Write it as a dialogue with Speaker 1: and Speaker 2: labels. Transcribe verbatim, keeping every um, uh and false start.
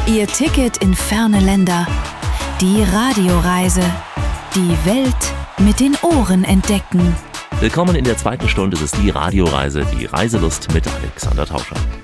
Speaker 1: Ihr Ticket in ferne Länder. Die Radioreise. Die Welt mit den Ohren entdecken.
Speaker 2: Willkommen in der zweiten Stunde. Es ist die Radioreise, die Reiselust mit Alexander Tauscher.